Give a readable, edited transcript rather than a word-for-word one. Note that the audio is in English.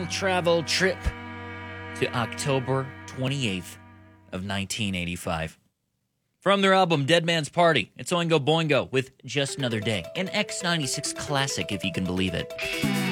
time travel trip to October 28th of 1985. From their album Dead Man's Party, it's Oingo Boingo with Just Another Day, an X96 classic if you can believe it.